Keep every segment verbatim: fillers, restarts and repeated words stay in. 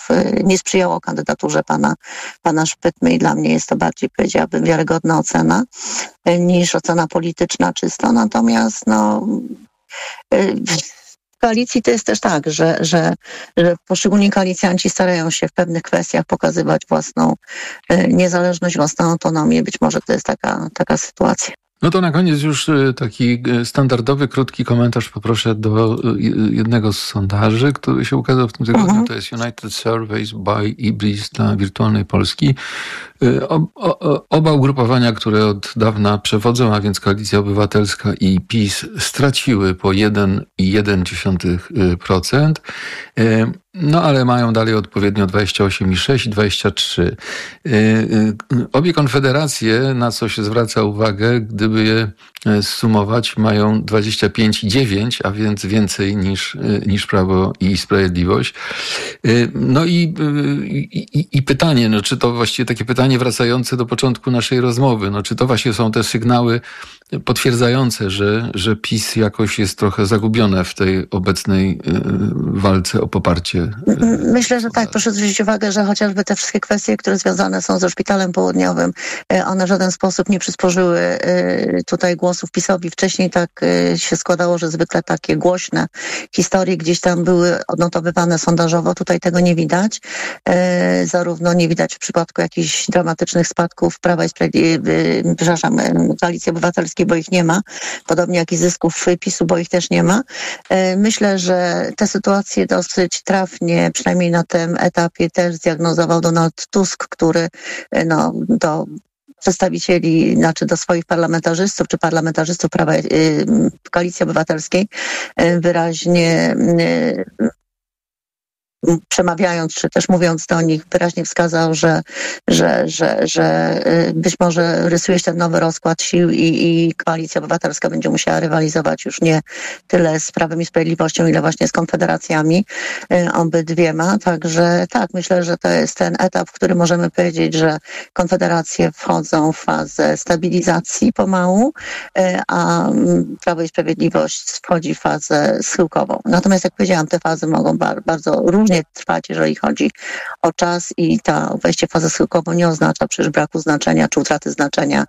nie sprzyjało kandydaturze pana, pana Szpytmy i dla mnie jest to bardziej, powiedziałabym, wiarygodna ocena niż ocena polityczna czysto. Natomiast no, w koalicji to jest też tak, że, że, że poszczególni koalicjanci starają się w pewnych kwestiach pokazywać własną niezależność, własną autonomię. Być może to jest taka, taka sytuacja. No to na koniec już taki standardowy, krótki komentarz poproszę do jednego z sondaży, który się ukazał w tym tygodniu. Mhm. To jest United Surveys by Ibris dla Wirtualnej Polski. O, o, oba ugrupowania, które od dawna przewodzą, a więc Koalicja Obywatelska i PiS, straciły po jeden i jeden dziesiątych procent. No ale mają dalej odpowiednio dwadzieścia osiem i sześć i dwadzieścia trzy. Obie konfederacje, na co się zwraca uwagę, gdyby je zsumować, mają dwadzieścia pięć i dziewięć, a więc więcej niż, niż Prawo i Sprawiedliwość. No i, i, i pytanie, no czy to właściwie takie pytanie wracające do początku naszej rozmowy, no czy to właśnie są te sygnały potwierdzające, że, że PiS jakoś jest trochę zagubione w tej obecnej walce o poparcie? Myślę, że tak. Proszę zwrócić uwagę, że chociażby te wszystkie kwestie, które związane są ze Szpitalem Południowym, one w żaden sposób nie przysporzyły tutaj głosów PiS-owi. Wcześniej tak się składało, że zwykle takie głośne historie gdzieś tam były odnotowywane sondażowo. Tutaj tego nie widać. Zarówno nie widać w przypadku jakichś dramatycznych spadków Prawa i Sprawiedliwości, przepraszam, Koalicji Obywatelskiej, bo ich nie ma. Podobnie jak i zysków PiS-u, bo ich też nie ma. Myślę, że te sytuacje dosyć trafnie, przynajmniej na tym etapie, też zdiagnozował Donald Tusk, który no, do przedstawicieli, znaczy do swoich parlamentarzystów, czy parlamentarzystów Prawa y, Koalicji Obywatelskiej y, wyraźnie y, przemawiając, czy też mówiąc do nich, wyraźnie wskazał, że, że, że, że być może rysuje się ten nowy rozkład sił i, i Koalicja Obywatelska będzie musiała rywalizować już nie tyle z Prawem i Sprawiedliwością, ile właśnie z konfederacjami obydwiema. Także tak, myślę, że to jest ten etap, w którym możemy powiedzieć, że konfederacje wchodzą w fazę stabilizacji pomału, a Prawo i Sprawiedliwość wchodzi w fazę schyłkową. Natomiast jak powiedziałam, te fazy mogą bar- bardzo różnie trwać, jeżeli chodzi o czas i ta wejście w fazę schyłkową nie oznacza przecież braku znaczenia czy utraty znaczenia.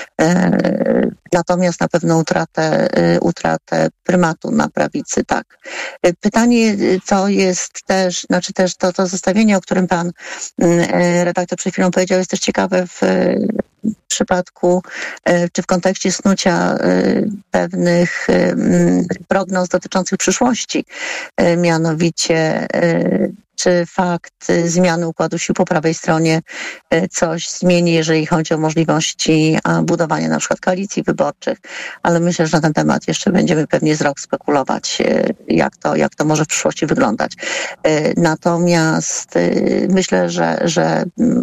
E, natomiast na pewno utratę, utratę prymatu na prawicy, tak. Pytanie, co jest też, znaczy też to, to zestawienie, o którym pan redaktor przed chwilą powiedział, jest też ciekawe w w przypadku, czy w kontekście snucia pewnych prognoz dotyczących przyszłości. Mianowicie, czy fakt zmiany układu sił po prawej stronie coś zmieni, jeżeli chodzi o możliwości budowania na przykład koalicji wyborczych. Ale myślę, że na ten temat jeszcze będziemy pewnie z rok spekulować, jak to, jak to może w przyszłości wyglądać. Natomiast myślę, że, że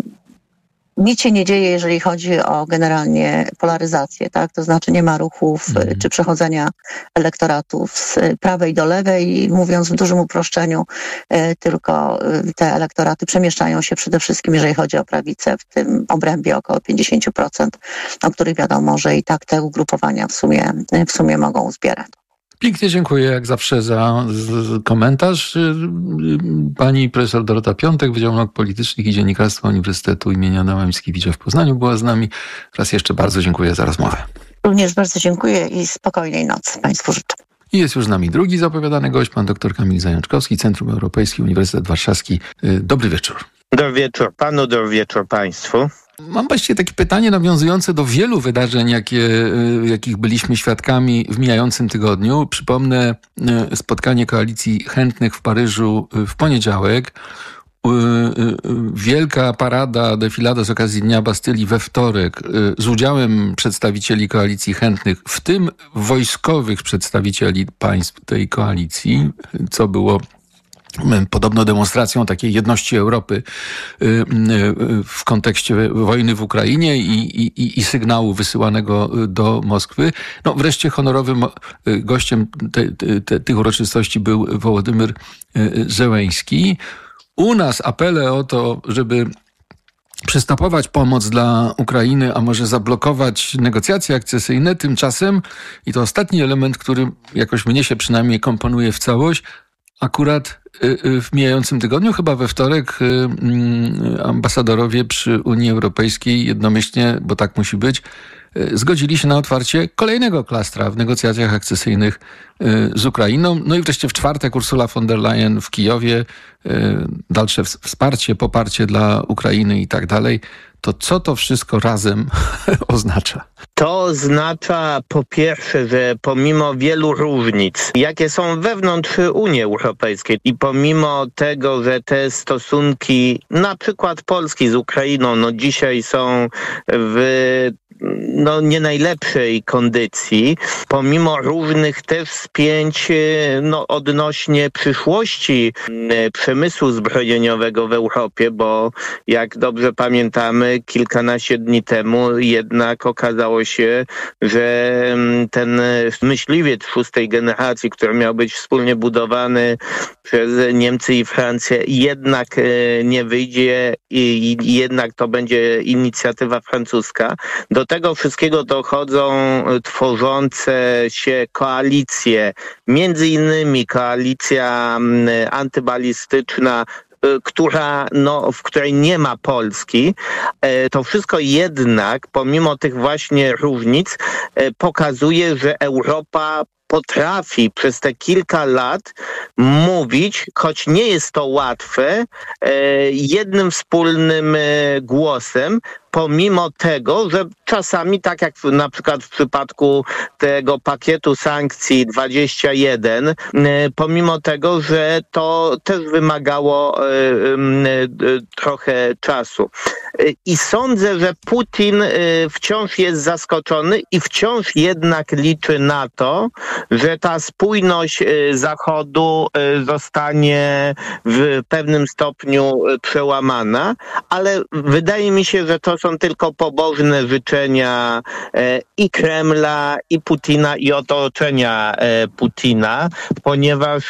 nic się nie dzieje, jeżeli chodzi o generalnie polaryzację, tak? To znaczy nie ma ruchów mm. czy przechodzenia elektoratów z prawej do lewej, mówiąc w dużym uproszczeniu, tylko te elektoraty przemieszczają się przede wszystkim, jeżeli chodzi o prawicę, w tym obrębie około pięćdziesiąt procent, o których wiadomo, że i tak te ugrupowania w sumie, w sumie mogą zbierać. Pięknie dziękuję jak zawsze za komentarz. Pani profesor Dorota Piątek, Wydział Nauk Politycznych i Dziennikarstwa Uniwersytetu imienia Adama Mickiewicza w Poznaniu była z nami. Raz jeszcze bardzo dziękuję za rozmowę. Również bardzo dziękuję i spokojnej nocy Państwu życzę. I jest już z nami drugi zapowiadany gość, pan dr Kamil Zajączkowski, Centrum Europejskie, Uniwersytet Warszawski. Dobry wieczór. Dobry wieczór panu, dobry wieczór państwu. Mam właściwie takie pytanie nawiązujące do wielu wydarzeń, jakie, jakich byliśmy świadkami w mijającym tygodniu. Przypomnę spotkanie Koalicji Chętnych w Paryżu w poniedziałek. Wielka parada, defilada z okazji Dnia Bastylii we wtorek z udziałem przedstawicieli Koalicji Chętnych, w tym wojskowych przedstawicieli państw tej koalicji, co było podobno demonstracją takiej jedności Europy w kontekście wojny w Ukrainie i, i, i sygnału wysyłanego do Moskwy. No wreszcie honorowym gościem te, te, tych uroczystości był Wołodymyr Zełenski. U nas apele o to, żeby przystopować pomoc dla Ukrainy, a może zablokować negocjacje akcesyjne, tymczasem, i to ostatni element, który jakoś mnie się przynajmniej komponuje w całość, akurat w mijającym tygodniu, chyba we wtorek, ambasadorowie przy Unii Europejskiej jednomyślnie, bo tak musi być, zgodzili się na otwarcie kolejnego klastra w negocjacjach akcesyjnych z Ukrainą. No i wreszcie w czwartek Ursula von der Leyen w Kijowie, dalsze wsparcie, poparcie dla Ukrainy i tak dalej. To co to wszystko razem oznacza? To oznacza po pierwsze, że pomimo wielu różnic, jakie są wewnątrz Unii Europejskiej i pomimo tego, że te stosunki, na przykład Polski z Ukrainą, no dzisiaj są w no nie najlepszej kondycji, pomimo różnych też spięć no, odnośnie przyszłości przemysłu zbrojeniowego w Europie, bo jak dobrze pamiętamy, kilkanaście dni temu jednak okazało się, że ten myśliwiec szóstej generacji, który miał być wspólnie budowany przez Niemcy i Francję, jednak nie wyjdzie i jednak to będzie inicjatywa francuska. Do tego wszystkiego dochodzą tworzące się koalicje, między innymi koalicja antybalistyczna, która, no, w której nie ma Polski. To wszystko jednak, pomimo tych właśnie różnic, pokazuje, że Europa potrafi przez te kilka lat mówić, choć nie jest to łatwe, jednym wspólnym głosem, pomimo tego, że czasami, tak jak na przykład w przypadku tego pakietu sankcji dwadzieścia jeden, pomimo tego, że to też wymagało trochę czasu. I sądzę, że Putin wciąż jest zaskoczony i wciąż jednak liczy na to, że ta spójność Zachodu zostanie w pewnym stopniu przełamana, ale wydaje mi się, że to są tylko pobożne życzenia i Kremla, i Putina, i otoczenia Putina, ponieważ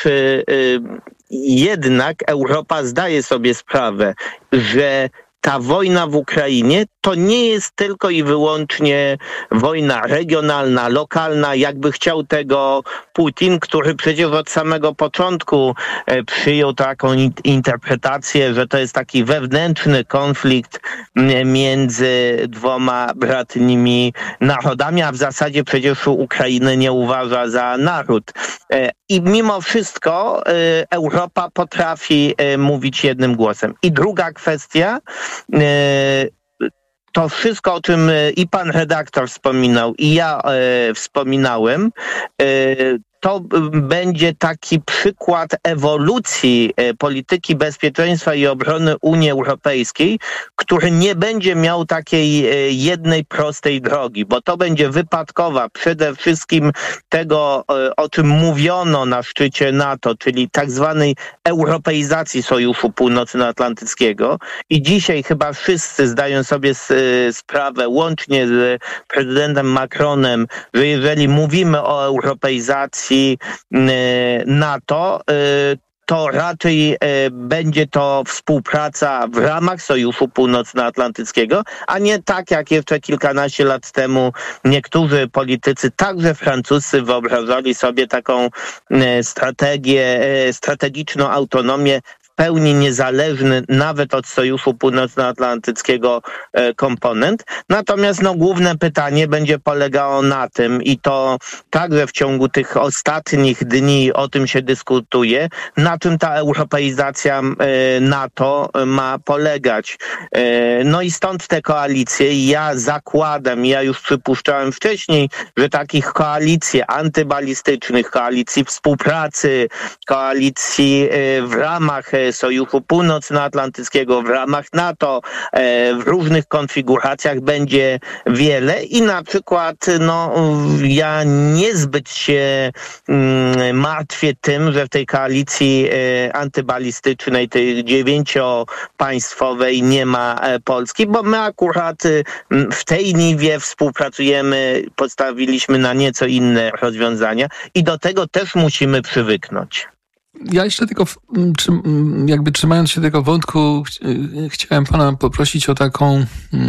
jednak Europa zdaje sobie sprawę, że ta wojna w Ukrainie to nie jest tylko i wyłącznie wojna regionalna, lokalna, jakby chciał tego Putin, który przecież od samego początku przyjął taką interpretację, że to jest taki wewnętrzny konflikt między dwoma bratnimi narodami, a w zasadzie przecież Ukrainę nie uważa za naród. I mimo wszystko Europa potrafi mówić jednym głosem. I druga kwestia, to wszystko, o czym i pan redaktor wspominał, i ja e, wspominałem, e, to będzie taki przykład ewolucji polityki bezpieczeństwa i obrony Unii Europejskiej, który nie będzie miał takiej jednej prostej drogi, bo to będzie wypadkowa przede wszystkim tego, o czym mówiono na szczycie NATO, czyli tak zwanej europeizacji Sojuszu Północnoatlantyckiego. I dzisiaj chyba wszyscy zdają sobie sprawę, łącznie z prezydentem Macronem, że jeżeli mówimy o europeizacji NATO, to raczej będzie to współpraca w ramach Sojuszu Północnoatlantyckiego, a nie tak jak jeszcze kilkanaście lat temu niektórzy politycy, także francuscy, wyobrażali sobie taką strategię, strategiczną autonomię, w pełni niezależny nawet od Sojuszu Północnoatlantyckiego komponent. Natomiast no, główne pytanie będzie polegało na tym, i to także w ciągu tych ostatnich dni o tym się dyskutuje, na czym ta europeizacja NATO ma polegać. No i stąd te koalicje. Ja zakładam, ja już przypuszczałem wcześniej, że takich koalicji antybalistycznych, koalicji współpracy, koalicji w ramach Sojuszu Północnoatlantyckiego, w ramach NATO, w różnych konfiguracjach będzie wiele i na przykład no, ja niezbyt się mm, martwię tym, że w tej koalicji e, antybalistycznej, tej dziewięciopaństwowej nie ma e, Polski, bo my akurat e, w tej niwie współpracujemy, postawiliśmy na nieco inne rozwiązania i do tego też musimy przywyknąć. Ja jeszcze tylko, jakby trzymając się tego wątku, chciałem pana poprosić o taką,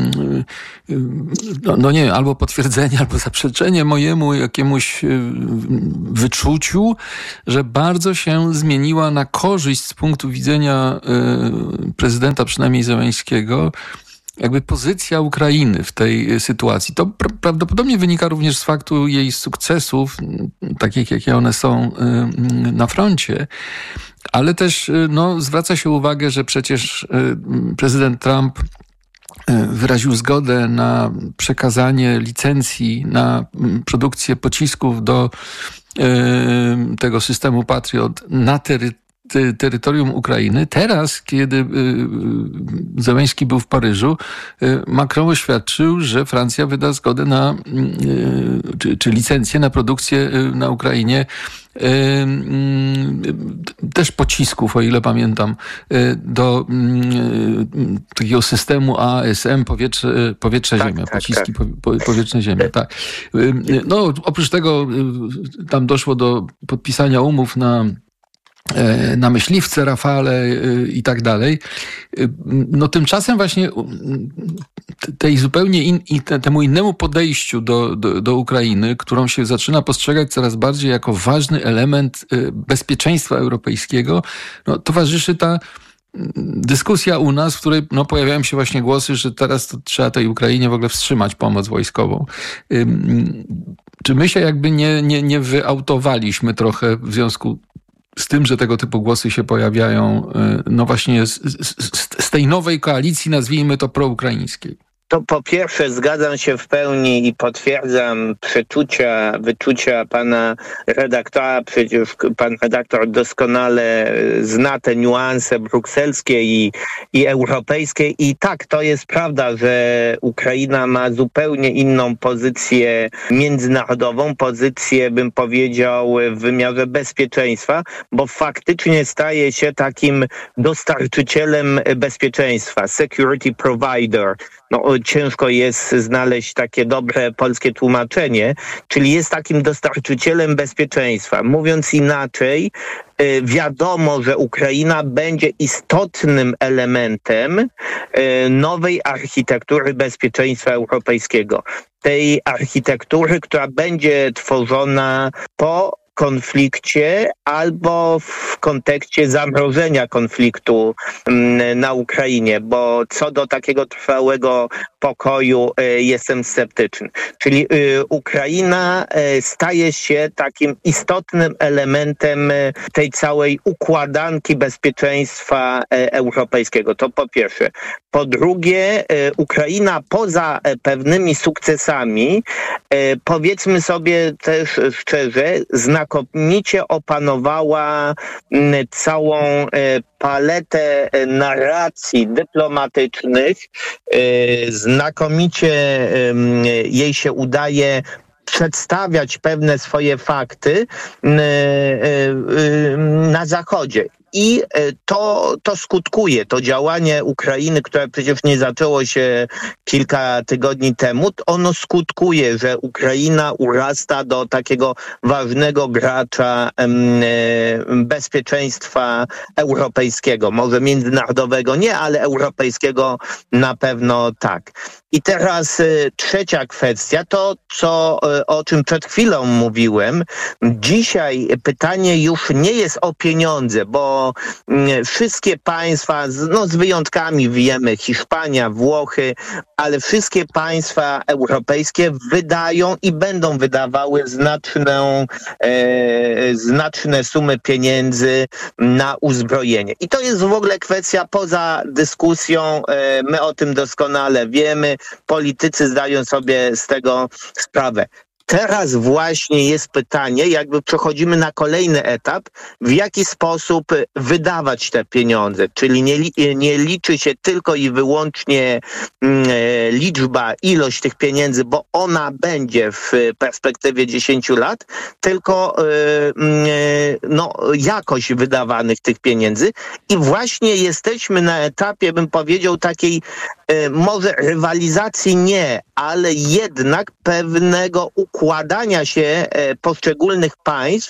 no, no nie wiem, albo potwierdzenie, albo zaprzeczenie mojemu jakiemuś wyczuciu, że bardzo się zmieniła na korzyść z punktu widzenia prezydenta, przynajmniej Zełenskiego, jakby pozycja Ukrainy w tej sytuacji. To pra- prawdopodobnie wynika również z faktu jej sukcesów, takich jakie one są y, na froncie, ale też y, no, zwraca się uwagę, że przecież y, prezydent Trump y, wyraził zgodę na przekazanie licencji na y, produkcję pocisków do y, tego systemu Patriot na terytorium terytorium Ukrainy. Teraz, kiedy Zełenski był w Paryżu, Macron oświadczył, że Francja wyda zgodę na, czy, czy licencję na produkcję na Ukrainie też pocisków, o ile pamiętam, do takiego systemu A S M, powietrze, powietrze-ziemia, tak, tak, pociski tak. Po, powietrzne-ziemia, tak. No, oprócz tego tam doszło do podpisania umów na na myśliwce, Rafale i tak dalej. No tymczasem właśnie tej zupełnie in, temu innemu podejściu do, do, do Ukrainy, którą się zaczyna postrzegać coraz bardziej jako ważny element bezpieczeństwa europejskiego, no, towarzyszy ta dyskusja u nas, w której no, pojawiają się właśnie głosy, że teraz to trzeba tej Ukrainie w ogóle wstrzymać pomoc wojskową. Czy my się jakby nie, nie, nie wyautowaliśmy trochę w związku z tym, że tego typu głosy się pojawiają, no właśnie z, z, z tej nowej koalicji, nazwijmy to proukraińskiej? To po pierwsze zgadzam się w pełni i potwierdzam przeczucia, wyczucia pana redaktora. Przecież pan redaktor doskonale zna te niuanse brukselskie i, i europejskie. I tak, to jest prawda, że Ukraina ma zupełnie inną pozycję międzynarodową, pozycję, bym powiedział, w wymiarze bezpieczeństwa, bo faktycznie staje się takim dostarczycielem bezpieczeństwa, security provider. No, ciężko jest znaleźć takie dobre polskie tłumaczenie, czyli jest takim dostarczycielem bezpieczeństwa. Mówiąc inaczej, wiadomo, że Ukraina będzie istotnym elementem nowej architektury bezpieczeństwa europejskiego. Tej architektury, która będzie tworzona po konflikcie albo w kontekście zamrożenia konfliktu na Ukrainie, bo co do takiego trwałego pokoju jestem sceptyczny. Czyli Ukraina staje się takim istotnym elementem tej całej układanki bezpieczeństwa europejskiego. To po pierwsze. Po drugie, Ukraina poza pewnymi sukcesami, powiedzmy sobie też szczerze, znakomicie opanowała całą paletę narracji dyplomatycznych. Znakomicie jej się udaje przedstawiać pewne swoje fakty na Zachodzie. I to, to skutkuje, to działanie Ukrainy, które przecież nie zaczęło się kilka tygodni temu, ono skutkuje, że Ukraina urasta do takiego ważnego gracza bezpieczeństwa europejskiego. Może międzynarodowego nie, ale europejskiego na pewno tak. I teraz trzecia kwestia, to co, o czym przed chwilą mówiłem. Dzisiaj pytanie już nie jest o pieniądze, bo wszystkie państwa, no z wyjątkami wiemy, Hiszpania, Włochy, ale wszystkie państwa europejskie wydają i będą wydawały znaczną, e, znaczne sumy pieniędzy na uzbrojenie. I to jest w ogóle kwestia poza dyskusją, e, my o tym doskonale wiemy, politycy zdają sobie z tego sprawę. Teraz właśnie jest pytanie, jakby przechodzimy na kolejny etap, w jaki sposób wydawać te pieniądze. Czyli nie, nie liczy się tylko i wyłącznie mm, liczba, ilość tych pieniędzy, bo ona będzie w perspektywie dziesięciu lat, tylko yy, no, jakość wydawanych tych pieniędzy. I właśnie jesteśmy na etapie, bym powiedział, takiej yy, może rywalizacji nie, ale jednak pewnego układania się poszczególnych państw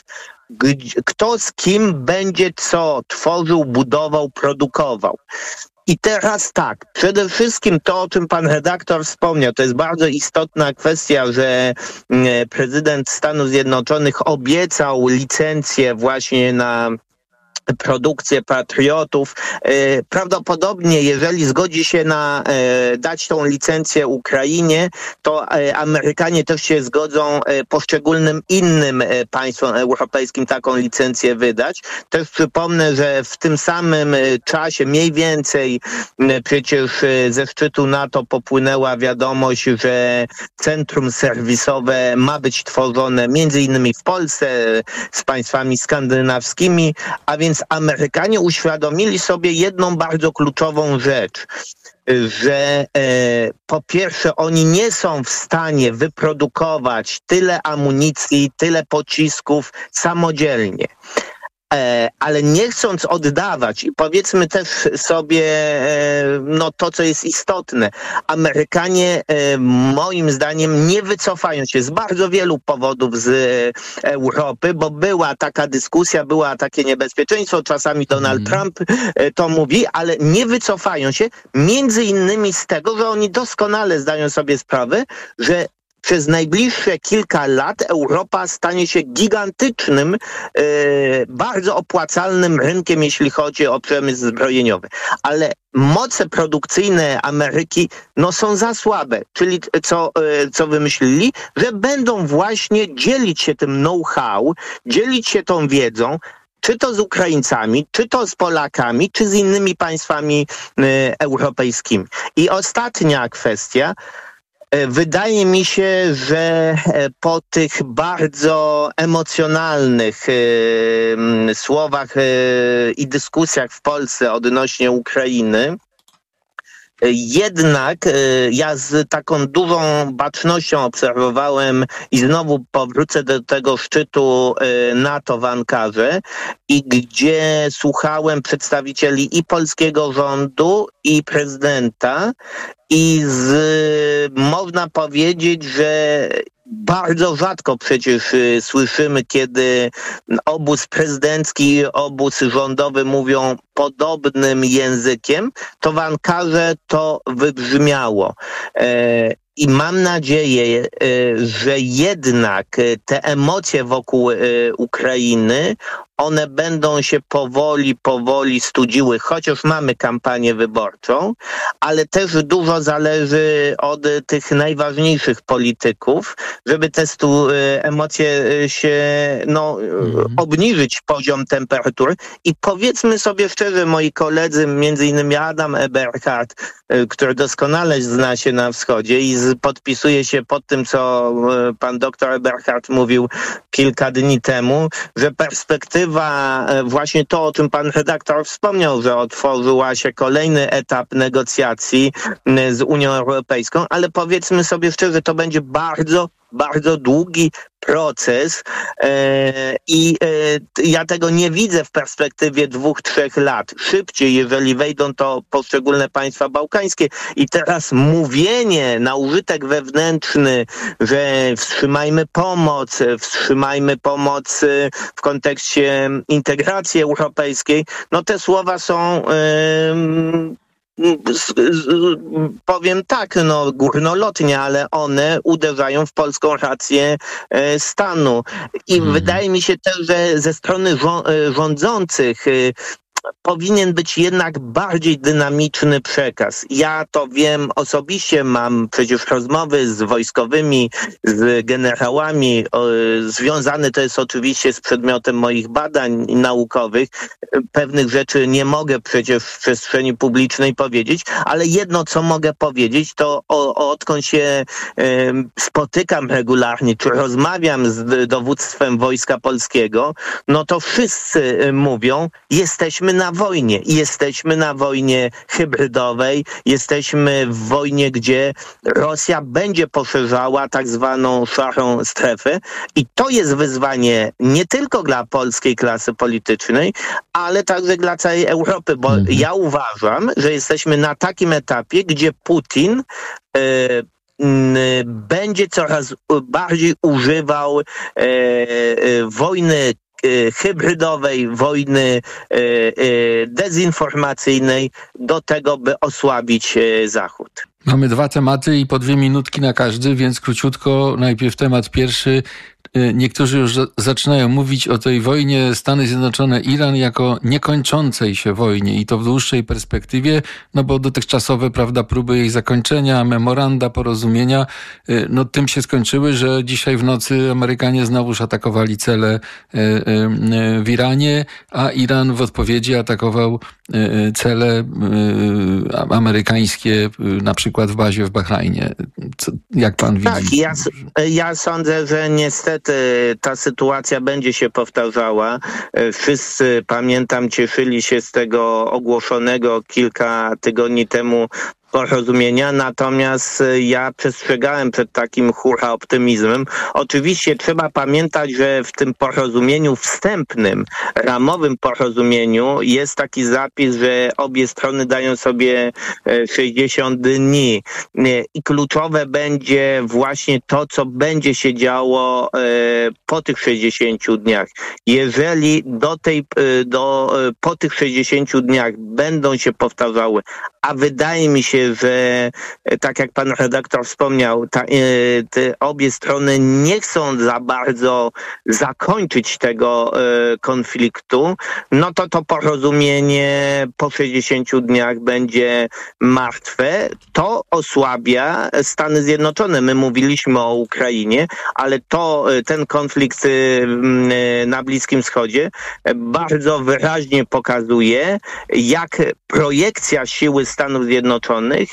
kto z kim będzie co tworzył, budował, produkował. I teraz tak, przede wszystkim to, o czym pan redaktor wspomniał, to jest bardzo istotna kwestia, że prezydent Stanów Zjednoczonych obiecał licencję właśnie na produkcję patriotów. Prawdopodobnie, jeżeli zgodzi się na dać tą licencję Ukrainie, to Amerykanie też się zgodzą poszczególnym innym państwom europejskim taką licencję wydać. Też przypomnę, że w tym samym czasie mniej więcej przecież ze szczytu NATO popłynęła wiadomość, że centrum serwisowe ma być tworzone między innymi w Polsce z państwami skandynawskimi, a więc Amerykanie uświadomili sobie jedną bardzo kluczową rzecz, że e, po pierwsze oni nie są w stanie wyprodukować tyle amunicji, tyle pocisków samodzielnie. Ale nie chcąc oddawać, i powiedzmy też sobie no to, co jest istotne, Amerykanie moim zdaniem nie wycofają się z bardzo wielu powodów z Europy, bo była taka dyskusja, była takie niebezpieczeństwo, czasami Donald hmm. Trump to mówi, ale nie wycofają się między innymi z tego, że oni doskonale zdają sobie sprawę, że przez najbliższe kilka lat Europa stanie się gigantycznym, e, bardzo opłacalnym rynkiem, jeśli chodzi o przemysł zbrojeniowy. Ale moce produkcyjne Ameryki no, są za słabe. Czyli co, e, co wymyślili? Że będą właśnie dzielić się tym know-how, dzielić się tą wiedzą, czy to z Ukraińcami, czy to z Polakami, czy z innymi państwami e, europejskimi. I ostatnia kwestia. Wydaje mi się, że po tych bardzo emocjonalnych y, słowach y, i dyskusjach w Polsce odnośnie Ukrainy, jednak y, ja z taką dużą bacznością obserwowałem i znowu powrócę do tego szczytu y, NATO w Ankarze, i gdzie słuchałem przedstawicieli i polskiego rządu, i prezydenta, i z, można powiedzieć, że bardzo rzadko przecież y, słyszymy, kiedy obóz prezydencki i obóz rządowy mówią podobnym językiem, to w Ankarze to wybrzmiało. E, I mam nadzieję, że jednak te emocje wokół Ukrainy, one będą się powoli, powoli studziły, chociaż mamy kampanię wyborczą, ale też dużo zależy od tych najważniejszych polityków, żeby te stu, emocje się, no, mhm. obniżyć poziom temperatury. I powiedzmy sobie szczerze, moi koledzy, między innymi Adam Eberhard, który doskonale zna się na wschodzie i podpisuje się pod tym, co pan doktor Eberhard mówił kilka dni temu, że perspektywa, właśnie to, o czym pan redaktor wspomniał, że otworzyła się kolejny etap negocjacji z Unią Europejską, ale powiedzmy sobie szczerze, to będzie bardzo, bardzo długi proces e, i e, ja tego nie widzę w perspektywie dwóch, trzech lat. Szybciej, jeżeli wejdą to poszczególne państwa bałkańskie. I teraz mówienie na użytek wewnętrzny, że wstrzymajmy pomoc, wstrzymajmy pomoc w kontekście integracji europejskiej, no te słowa są e, powiem tak, no górnolotnie, ale one uderzają w polską rację e, stanu. I hmm. wydaje mi się też, że ze strony rządzących powinien być jednak bardziej dynamiczny przekaz. Ja to wiem osobiście, mam przecież rozmowy z wojskowymi, z generałami. O, związane to jest oczywiście z przedmiotem moich badań naukowych. Pewnych rzeczy nie mogę przecież w przestrzeni publicznej powiedzieć, ale jedno, co mogę powiedzieć, to o, odkąd się e, spotykam regularnie, czy rozmawiam z dowództwem Wojska Polskiego, no to wszyscy mówią, jesteśmy na wojnie. Jesteśmy na wojnie hybrydowej, jesteśmy w wojnie, gdzie Rosja będzie poszerzała tak zwaną szarą strefę i to jest wyzwanie nie tylko dla polskiej klasy politycznej, ale także dla całej Europy, bo mhm. ja uważam, że jesteśmy na takim etapie, gdzie Putin yy, będzie coraz bardziej używał e, e, wojny hybrydowej, wojny dezinformacyjnej do tego, by osłabić Zachód. Mamy dwa tematy i po dwie minutki na każdy, więc króciutko najpierw temat pierwszy. Niektórzy już zaczynają mówić o tej wojnie Stany Zjednoczone-Iran jako niekończącej się wojnie i to w dłuższej perspektywie, no bo dotychczasowe, prawda, próby jej zakończenia, memoranda, porozumienia, no tym się skończyły, że dzisiaj w nocy Amerykanie znowuż atakowali cele w Iranie, a Iran w odpowiedzi atakował cele amerykańskie, na przykład w bazie w Bahrajnie. Co, jak pan widzi? Tak, ja, ja sądzę, że niestety ta sytuacja będzie się powtarzała. Wszyscy, pamiętam, cieszyli się z tego ogłoszonego kilka tygodni temu porozumienia, natomiast ja przestrzegałem przed takim hura optymizmem. Oczywiście trzeba pamiętać, że w tym porozumieniu wstępnym, ramowym porozumieniu jest taki zapis, że obie strony dają sobie sześćdziesiąt dni i kluczowe będzie właśnie to, co będzie się działo po tych sześćdziesięciu dniach. Jeżeli do tej, do, po tych sześćdziesięciu dniach będą się powtarzały, a wydaje mi się, że tak jak pan redaktor wspomniał, ta, te obie strony nie chcą za bardzo zakończyć tego konfliktu, no to to porozumienie po sześćdziesięciu dniach będzie martwe. To osłabia Stany Zjednoczone. My mówiliśmy o Ukrainie, ale to ten konflikt na Bliskim Wschodzie bardzo wyraźnie pokazuje, jak projekcja siły Stanów Zjednoczonych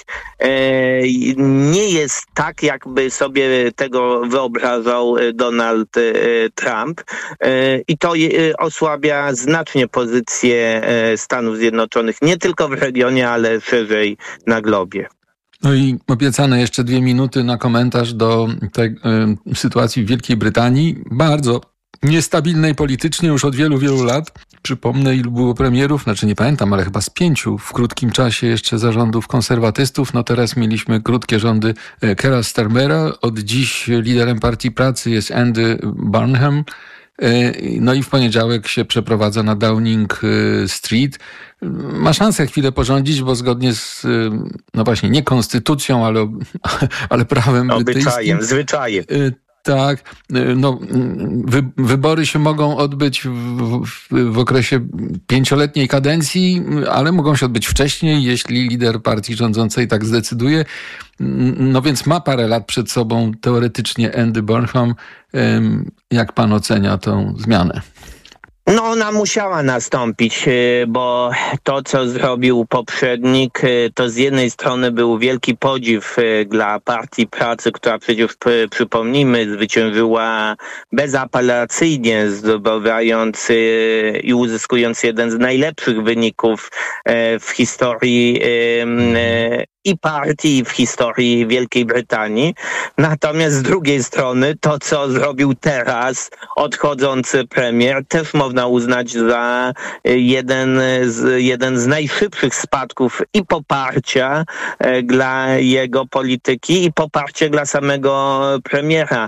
nie jest tak, jakby sobie tego wyobrażał Donald Trump i to osłabia znacznie pozycję Stanów Zjednoczonych nie tylko w regionie, ale szerzej na globie. No i obiecane jeszcze dwie minuty na komentarz do tej y, sytuacji w Wielkiej Brytanii. Bardzo niestabilnej politycznie już od wielu, wielu lat. Przypomnę, ilu było premierów, znaczy nie pamiętam, ale chyba z pięciu w krótkim czasie jeszcze zarządów konserwatystów. No teraz mieliśmy krótkie rządy Keira Starmera. Od dziś liderem Partii Pracy jest Andy Burnham. No i w poniedziałek się przeprowadza na Downing Street. Ma szansę chwilę porządzić, bo zgodnie z, no właśnie, nie konstytucją, ale, ale prawem brytyjskim. Obyczajem, zwyczajem. Tak, no wy, wybory się mogą odbyć w, w, w okresie pięcioletniej kadencji, ale mogą się odbyć wcześniej, jeśli lider partii rządzącej tak zdecyduje. No więc ma parę lat przed sobą teoretycznie Andy Burnham. Jak pan ocenia tę zmianę? No ona musiała nastąpić, bo to, co zrobił poprzednik, to z jednej strony był wielki podziw dla Partii Pracy, która przecież, przypomnijmy, zwyciężyła bezapelacyjnie, zdobywając i uzyskując jeden z najlepszych wyników w historii i partii, i w historii Wielkiej Brytanii. Natomiast z drugiej strony to, co zrobił teraz odchodzący premier, też można uznać za jeden z, jeden z najszybszych spadków i poparcia dla jego polityki, i poparcia dla samego premiera.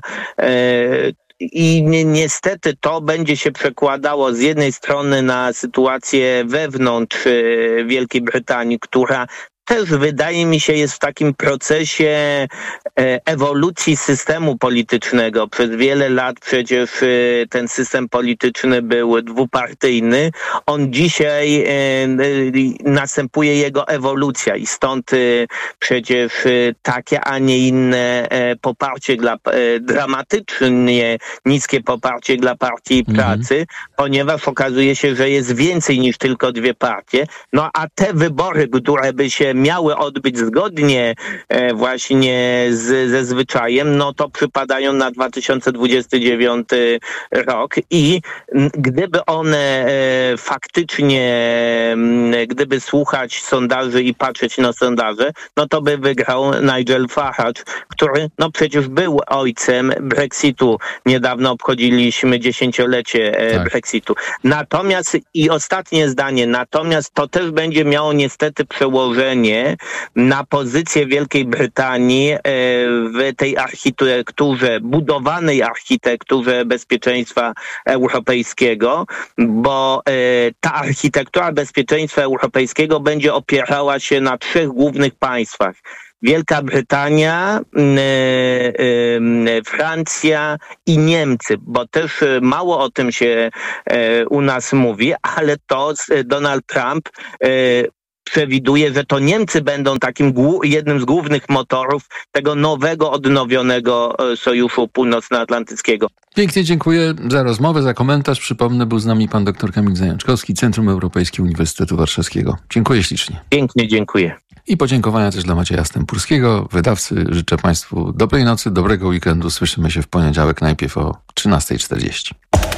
I ni- niestety to będzie się przekładało z jednej strony na sytuację wewnątrz Wielkiej Brytanii, która też wydaje mi się jest w takim procesie ewolucji systemu politycznego. Przez wiele lat przecież ten system polityczny był dwupartyjny. On dzisiaj następuje jego ewolucja i stąd przecież takie, a nie inne poparcie dla, dramatycznie niskie poparcie dla Partii mhm. Pracy, ponieważ okazuje się, że jest więcej niż tylko dwie partie. No a te wybory, które by się miały odbyć zgodnie e, właśnie z, ze zwyczajem, no to przypadają na dwa tysiące dwudziesty dziewiąty rok i m, gdyby one e, faktycznie, m, gdyby słuchać sondaży i patrzeć na sondaże, no to by wygrał Nigel Farage, który no przecież był ojcem Brexitu. Niedawno obchodziliśmy dziesięciolecie e, tak. Brexitu. Natomiast i ostatnie zdanie, natomiast to też będzie miało niestety przełożenie wpłynie na pozycję Wielkiej Brytanii w tej architekturze, budowanej architekturze bezpieczeństwa europejskiego, bo ta architektura bezpieczeństwa europejskiego będzie opierała się na trzech głównych państwach. Wielka Brytania, Francja i Niemcy, bo też mało o tym się u nas mówi, ale to Donald Trump przewiduje, że to Niemcy będą takim jednym z głównych motorów tego nowego, odnowionego Sojuszu Północnoatlantyckiego. Pięknie dziękuję za rozmowę, za komentarz. Przypomnę, był z nami pan dr Kamil Zajączkowski, Centrum Europejskie Uniwersytetu Warszawskiego. Dziękuję ślicznie. Pięknie dziękuję. I podziękowania też dla Macieja Stępurskiego, wydawcy. Życzę Państwu dobrej nocy, dobrego weekendu. Słyszymy się w poniedziałek, najpierw o trzynasta czterdzieści.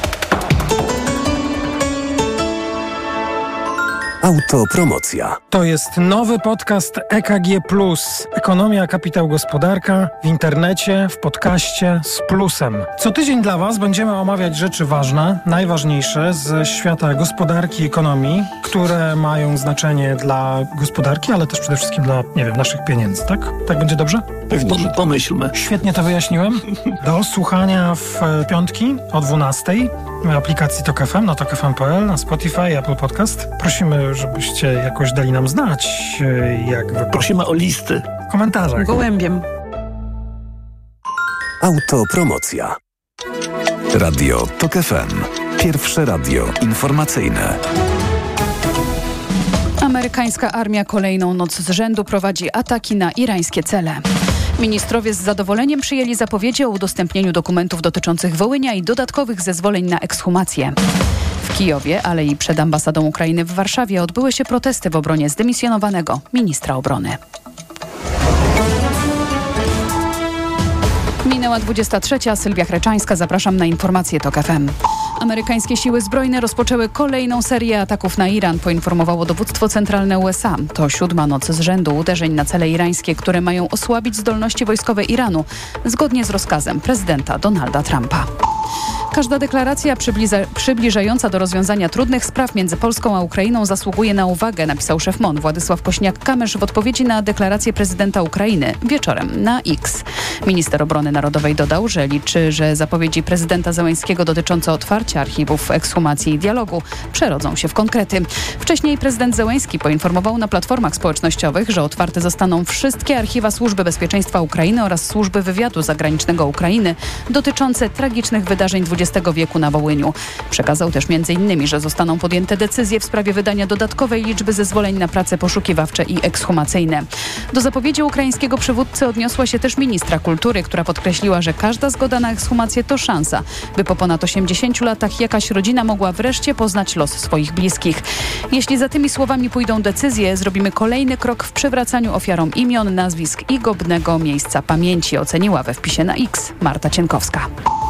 Autopromocja. To jest nowy podcast E K G plus. Ekonomia, kapitał, gospodarka w internecie, w podcaście z plusem. Co tydzień dla Was będziemy omawiać rzeczy ważne, najważniejsze ze świata gospodarki i ekonomii, które mają znaczenie dla gospodarki, ale też przede wszystkim dla, nie wiem, naszych pieniędzy, tak? Tak będzie dobrze? Pewnie, że pomyślmy. Świetnie to wyjaśniłem. Do słuchania w piątki o dwunastej w aplikacji Tok F M, na tok f m kropka p l, na Spotify, Apple Podcast. Prosimy, żebyście jakoś dali nam znać, jak wy... Prosimy o listy. W komentarzach. Gołębiem. Autopromocja. Radio Tok F M. Pierwsze radio informacyjne. Amerykańska armia kolejną noc z rzędu prowadzi ataki na irańskie cele. Ministrowie z zadowoleniem przyjęli zapowiedzi o udostępnieniu dokumentów dotyczących Wołynia i dodatkowych zezwoleń na ekshumację. W Kijowie, ale i przed ambasadą Ukrainy w Warszawie odbyły się protesty w obronie zdymisjonowanego ministra obrony. Minęła dwudziesta trzecia. Sylwia Chreczańska. Zapraszam na informacje Tok F M. Amerykańskie siły zbrojne rozpoczęły kolejną serię ataków na Iran, poinformowało dowództwo centralne U S A. To siódma noc z rzędu uderzeń na cele irańskie, które mają osłabić zdolności wojskowe Iranu, zgodnie z rozkazem prezydenta Donalda Trumpa. Każda deklaracja przybliża, przybliżająca do rozwiązania trudnych spraw między Polską a Ukrainą zasługuje na uwagę, napisał szef M O N Władysław Kośniak-Kamysz w odpowiedzi na deklarację prezydenta Ukrainy wieczorem na X. Minister Obrony Narodowej dodał, że liczy, że zapowiedzi prezydenta Zełenskiego dotyczące otwarcia archiwów, ekshumacji i dialogu przerodzą się w konkrety. Wcześniej prezydent Zełenski poinformował na platformach społecznościowych, że otwarte zostaną wszystkie archiwa Służby Bezpieczeństwa Ukrainy oraz Służby Wywiadu Zagranicznego Ukrainy dotyczące tragicznych wydarzeń dwudziestego wieku na Wołyniu. Przekazał też między innymi, że zostaną podjęte decyzje w sprawie wydania dodatkowej liczby zezwoleń na prace poszukiwawcze i ekshumacyjne. Do zapowiedzi ukraińskiego przywódcy odniosła się też ministra kultury, która podkreśliła, że każda zgoda na ekshumację to szansa, by po ponad osiemdziesięciu latach jakaś rodzina mogła wreszcie poznać los swoich bliskich. Jeśli za tymi słowami pójdą decyzje, zrobimy kolejny krok w przywracaniu ofiarom imion, nazwisk i godnego miejsca pamięci, oceniła we wpisie na X Marta Cienkowska.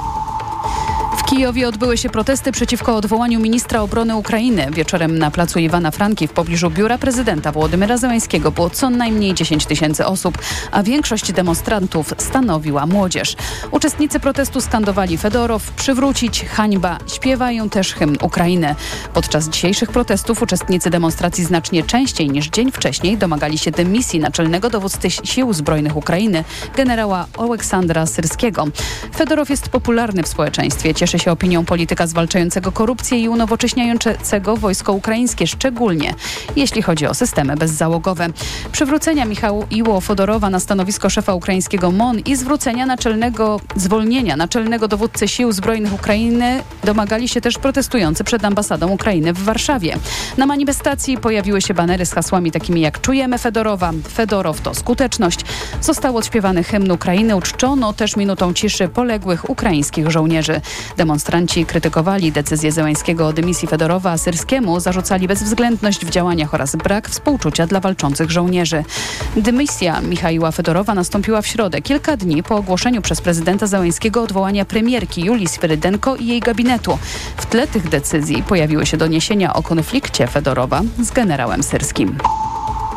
W Kijowie odbyły się protesty przeciwko odwołaniu ministra obrony Ukrainy. Wieczorem na placu Iwana Franki w pobliżu biura prezydenta Wołodymyra Zełenskiego było co najmniej dziesięć tysięcy osób, a większość demonstrantów stanowiła młodzież. Uczestnicy protestu skandowali Fedorow, przywrócić, hańba, śpiewają też hymn Ukrainy. Podczas dzisiejszych protestów uczestnicy demonstracji znacznie częściej niż dzień wcześniej domagali się dymisji naczelnego dowódcy sił zbrojnych Ukrainy, generała Oleksandra Syrskiego. Fedorow jest popularny w społeczeństwie, cieszy się opinią polityka zwalczającego korupcję i unowocześniającego wojsko ukraińskie, szczególnie jeśli chodzi o systemy bezzałogowe. Przywrócenia Michaiła Fodorowa na stanowisko szefa ukraińskiego M O N i zwrócenia naczelnego, zwolnienia naczelnego dowódcy sił zbrojnych Ukrainy domagali się też protestujący przed ambasadą Ukrainy w Warszawie. Na manifestacji pojawiły się banery z hasłami takimi jak "Czujemy Fedorowa", "Fedorow to skuteczność". Został odśpiewany hymn Ukrainy, uczczono też minutą ciszy poległych ukraińskich żołnierzy. Demonstranci krytykowali decyzję Zełenskiego o dymisji Fedorowa, a Syrskiemu zarzucali bezwzględność w działaniach oraz brak współczucia dla walczących żołnierzy. Dymisja Michaiła Fedorowa nastąpiła w środę, kilka dni po ogłoszeniu przez prezydenta Zełenskiego odwołania premierki Julii Swyrydenko i jej gabinetu. W tle tych decyzji pojawiły się doniesienia o konflikcie Fedorowa z generałem Syrskim.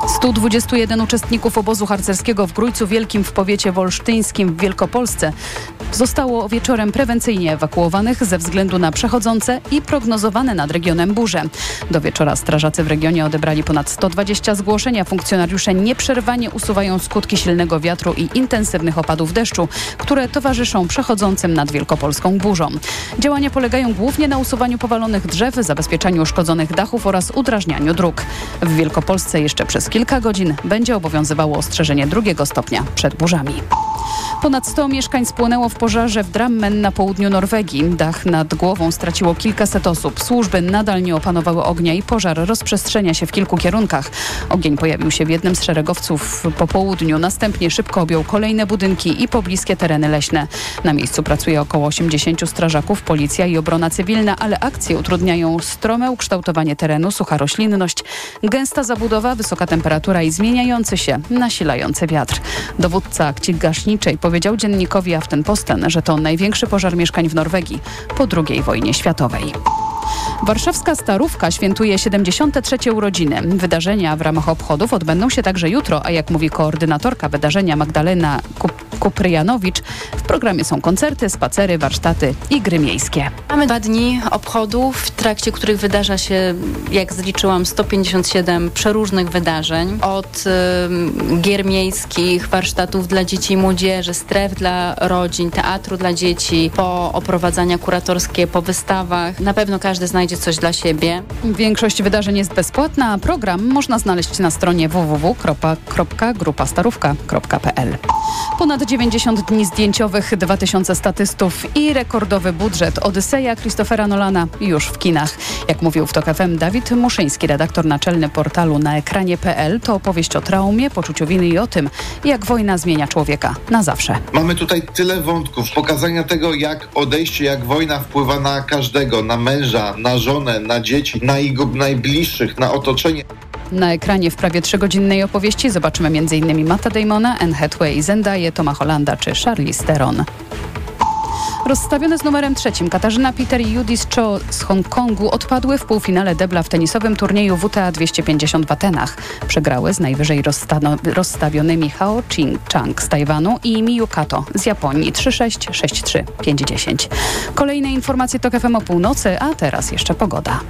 stu dwudziestu jeden uczestników obozu harcerskiego w Grójcu Wielkim w powiecie wolsztyńskim w Wielkopolsce zostało wieczorem prewencyjnie ewakuowanych ze względu na przechodzące i prognozowane nad regionem burze. Do wieczora strażacy w regionie odebrali ponad sto dwadzieścia zgłoszeń, a funkcjonariusze nieprzerwanie usuwają skutki silnego wiatru i intensywnych opadów deszczu, które towarzyszą przechodzącym nad wielkopolską burzą. Działania polegają głównie na usuwaniu powalonych drzew, zabezpieczaniu uszkodzonych dachów oraz udrażnianiu dróg. W Wielkopolsce jeszcze przez kilka godzin będzie obowiązywało ostrzeżenie drugiego stopnia przed burzami. Ponad sto mieszkań spłonęło w pożarze w Drammen na południu Norwegii. Dach nad głową straciło kilkaset osób. Służby nadal nie opanowały ognia i pożar rozprzestrzenia się w kilku kierunkach. Ogień pojawił się w jednym z szeregowców po południu. Następnie szybko objął kolejne budynki i pobliskie tereny leśne. Na miejscu pracuje około osiemdziesięciu strażaków, policja i obrona cywilna, ale akcje utrudniają strome ukształtowanie terenu, sucha roślinność, gęsta zabudowa, wysoka temperatura i zmieniający się, nasilający wiatr. Dowódca akcji gaśniczej powiedział dziennikowi Aftenposten, że to największy pożar mieszkań w Norwegii po drugiej wojnie światowej. Warszawska Starówka świętuje siedemdziesiąte trzecie urodziny. Wydarzenia w ramach obchodów odbędą się także jutro, a jak mówi koordynatorka wydarzenia Magdalena Kup- Kupryjanowicz, w programie są koncerty, spacery, warsztaty i gry miejskie. Mamy dwa dni obchodów, w trakcie których wydarza się, jak zliczyłam, sto pięćdziesiąt siedem przeróżnych wydarzeń. Od y, gier miejskich, warsztatów dla dzieci i młodzieży, stref dla rodzin, teatru dla dzieci, po oprowadzania kuratorskie, po wystawach. Na pewno każdy znajdzie coś dla siebie. Większość wydarzeń jest bezpłatna, a program można znaleźć na stronie w w w kropka grupa starówka kropka p l. Ponad dziewięćdziesiąt dni zdjęciowych, dwa tysiące statystów i rekordowy budżet. Odyseja Christophera Nolana już w kinach. Jak mówił w TOK F M Dawid Muszyński, redaktor naczelny portalu na ekranie kropka p l, to opowieść o traumie, poczuciu winy i o tym, jak wojna zmienia człowieka na zawsze. Mamy tutaj tyle wątków, pokazania tego, jak odejście, jak wojna wpływa na każdego, na męża, na żonę, na dzieci, na jego najbliższych, na otoczenie. Na ekranie w prawie trzygodzinnej opowieści zobaczymy między innymi Matta Damona, Anne Hathaway, Zendaya, Toma Hollanda czy Charlize Theron. Rozstawione z numerem trzecim Katarzyna Peter i Judith Cho z Hongkongu odpadły w półfinale debla w tenisowym turnieju W T A dwieście pięćdziesiąt w Atenach. Przegrały z najwyżej rozsta- rozstawionymi Hao Ching-Chang z Tajwanu i Miyu Kato z Japonii trzy sześć, sześć trzy, pięć dziesięć. Kolejne informacje TOK F M o północy, a teraz jeszcze pogoda.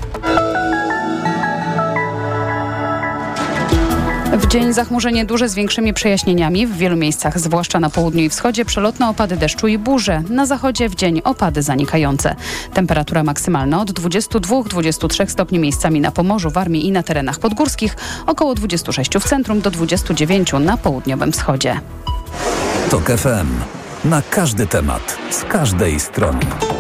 W dzień zachmurzenie duże z większymi przejaśnieniami. W wielu miejscach, zwłaszcza na południu i wschodzie, przelotne opady deszczu i burze. Na zachodzie w dzień opady zanikające. Temperatura maksymalna od dwudziestu dwóch do dwudziestu trzech stopni miejscami na Pomorzu, Warmii i na terenach podgórskich. Około dwudziestu sześciu w centrum do dwudziestu dziewięciu na południowym wschodzie. TOK F M. Na każdy temat. Z każdej strony.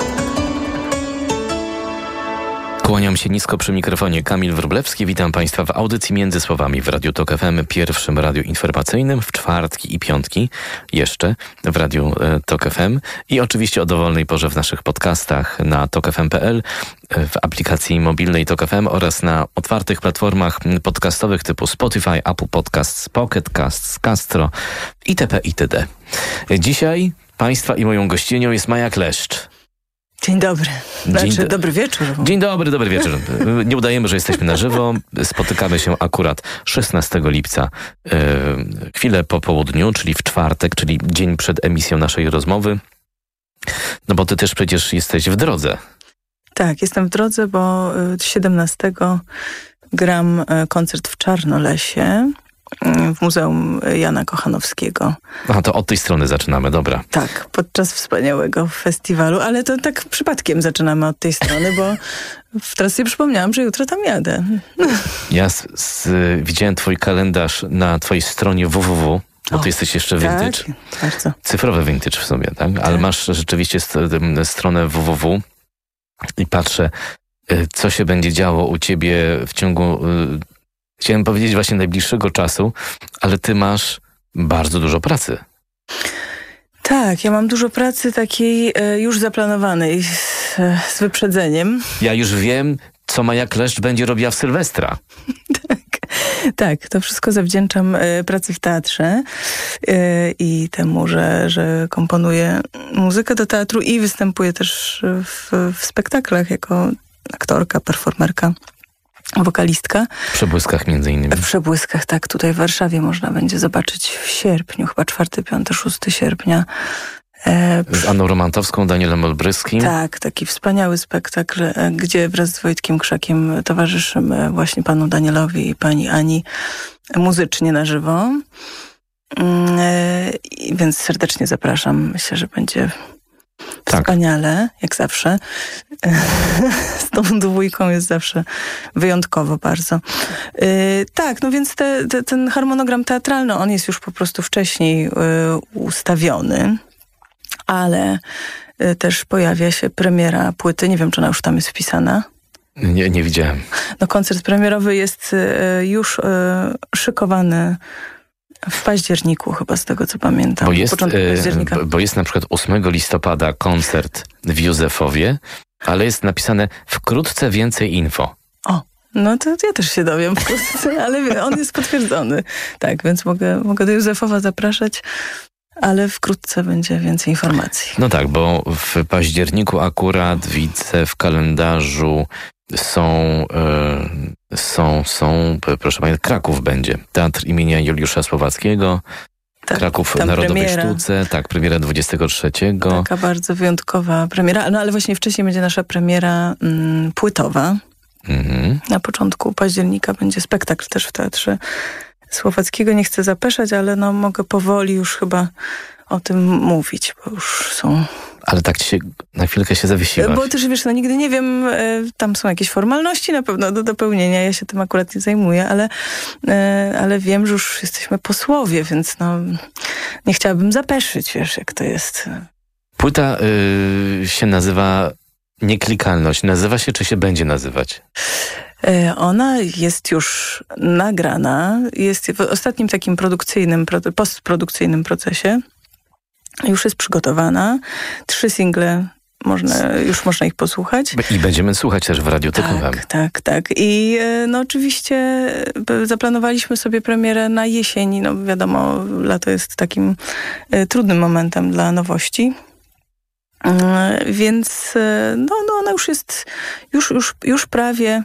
Kłaniam się nisko przy mikrofonie. Kamil Wróblewski. Witam Państwa w audycji Między Słowami w Radiu TOK F M, pierwszym radiu informacyjnym w czwartki i piątki, jeszcze w Radiu e, TOK F M i oczywiście o dowolnej porze w naszych podcastach na tok f m kropka p l, w aplikacji mobilnej TOK F M oraz na otwartych platformach podcastowych typu Spotify, Apple Podcasts, Pocket Casts, Castro itp. itd. Dzisiaj Państwa i moją gościnią jest Maja Kleszcz. Dzień dobry. Znaczy, Dzień do... dobry wieczór. Dzień dobry, dobry wieczór. Nie udajemy, że jesteśmy na żywo. Spotykamy się akurat szesnastego lipca, yy, chwilę po południu, czyli w czwartek, czyli dzień przed emisją naszej rozmowy. No bo ty też przecież jesteś w drodze. Tak, jestem w drodze, bo siedemnastego gram koncert w Czarnolesie w Muzeum Jana Kochanowskiego. A to od tej strony zaczynamy, dobra. Tak, podczas wspaniałego festiwalu, ale to tak przypadkiem zaczynamy od tej strony, bo teraz sobie przypomniałam, że jutro tam jadę. Ja z, z, widziałem twój kalendarz na twojej stronie www, bo ty jesteś jeszcze vintage. Tak, bardzo. Cyfrowy vintage w sobie, tak? Ale tak. masz rzeczywiście stronę www i patrzę, co się będzie działo u ciebie w ciągu... Chciałem powiedzieć właśnie najbliższego czasu, ale ty masz bardzo dużo pracy. Tak, ja mam dużo pracy takiej e, już zaplanowanej z, z wyprzedzeniem. Ja już wiem, co Maja Kleszcz będzie robiła w Sylwestra. tak, tak, to wszystko zawdzięczam e, pracy w teatrze e, i temu, że, że komponuję muzykę do teatru i występuję też w, w spektaklach jako aktorka, performerka. wokalistka. W Przebłyskach między innymi. W Przebłyskach, tak. Tutaj w Warszawie można będzie zobaczyć w sierpniu, chyba czwartego, piątego, szóstego sierpnia. E, z Anną Romantowską, Danielem Olbryskim. Tak, taki wspaniały spektakl, gdzie wraz z Wojtkiem Krzakiem towarzyszymy właśnie panu Danielowi i pani Ani muzycznie na żywo. E, więc serdecznie zapraszam. Myślę, że będzie tak. Wspaniale, jak zawsze. Z tą dwójką jest zawsze wyjątkowo bardzo. Yy, tak, no więc te, te, ten harmonogram teatralny, on jest już po prostu wcześniej yy, ustawiony, ale yy, też pojawia się premiera płyty. Nie wiem, czy ona już tam jest wpisana. Nie, nie widziałem. No koncert premierowy jest yy, już yy, szykowany w październiku chyba, z tego co pamiętam. Bo jest, e, bo jest na przykład ósmego listopada koncert w Józefowie, ale jest napisane wkrótce więcej info. O, no to ja też się dowiem wkrótce, ale on jest potwierdzony. Tak, więc mogę, mogę do Józefowa zapraszać, ale wkrótce będzie więcej informacji. No tak, bo w październiku akurat widzę w kalendarzu są, y, są, są, proszę Państwa, Kraków będzie. Teatr imienia Juliusza Słowackiego. Tak, Kraków Narodowej premiera. Sztuce. Tak, premiera dwudziestego trzeciego. Taka bardzo wyjątkowa premiera. No ale właśnie wcześniej będzie nasza premiera mm, płytowa. Mhm. Na początku października będzie spektakl też w Teatrze Słowackiego. Nie chcę zapeszać, ale no mogę powoli już chyba o tym mówić, bo już są... Ale tak ci się na chwilkę się zawiesiłaś. Bo też wiesz, no nigdy nie wiem, tam są jakieś formalności na pewno do dopełnienia, ja się tym akurat nie zajmuję, ale, ale wiem, że już jesteśmy posłowie, więc no nie chciałabym zapeszyć, wiesz, jak to jest. Płyta y, się nazywa Nieklikalność. Nazywa się, czy się będzie nazywać? Ona jest już nagrana, jest w ostatnim takim produkcyjnym, postprodukcyjnym procesie. Już jest przygotowana. Trzy single, można, już można ich posłuchać. I będziemy słuchać też w Radiu T K F M. Tak, tak, tak. I no oczywiście zaplanowaliśmy sobie premierę na jesień. No wiadomo, lato jest takim trudnym momentem dla nowości. Więc no, no ona już jest już, już, już prawie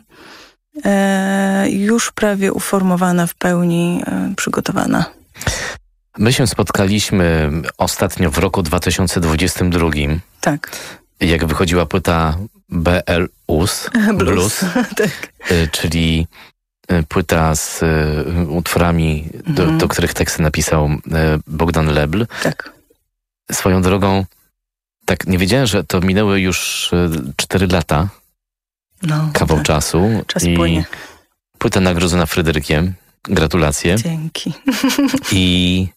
już prawie uformowana, w pełni przygotowana. My się spotkaliśmy ostatnio w roku dwa tysiące dwudziestym drugim. Tak. Jak wychodziła płyta B L U S, Blues, Blues tak. Czyli płyta z utworami, do, mhm. do których teksty napisał Bogdan Lebl. Tak. Swoją drogą, tak nie wiedziałem, że to minęły już cztery lata. No, kawał tak. czasu. Czas i płynie. Płyta nagrodzona Fryderykiem. Gratulacje. Dzięki. I